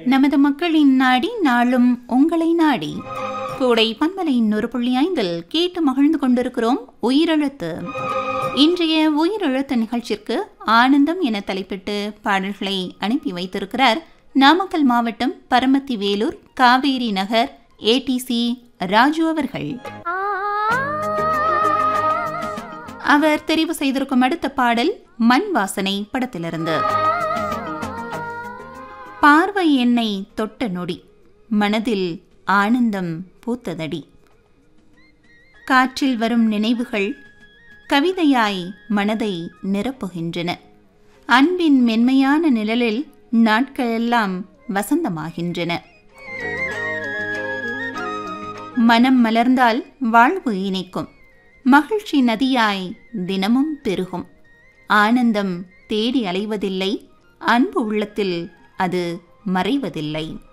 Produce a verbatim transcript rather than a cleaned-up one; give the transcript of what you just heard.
நமது மக்களின் நாடி நாளும் உங்களை நாடி கூடை பன்மலையின் ஒரு புள்ளி ஐந்தில் கேட்டு மகிழ்ந்து கொண்டிருக்கிறோம் உயிரெழுத்து. இன்றைய உயிரெழுத்து நிகழ்ச்சிற்கு ஆனந்தம் என தலைப்பிட்டு பாடல்களை அனுப்பி வைத்திருக்கிறார் நாமக்கல் மாவட்டம் பரமத்தி வேலூர் காவேரி நகர் ஏடிசி ராஜு அவர்கள். அவர் தெரிவு செய்திருக்கும் அடுத்த பாடல் மண் வாசனை படத்திலிருந்து. பார்வை என்னை தொட்ட நொடி மனதில் ஆனந்தம் பூத்ததடி. காற்றில் வரும் நினைவுகள் கவிதையாய் மனதை நிரப்புகின்றன. அன்பின் மென்மையான நிழலில் நாட்களெல்லாம் வசந்தமாகின்றன. மனம் மலர்ந்தால் வாழ்வு இனிக்கும். மகிழ்ச்சி நதியாய் தினமும் பெருகும். ஆனந்தம் தேடி அலைவதில்லை, அன்பு உள்ளத்தில் அது மறைவதில்லை.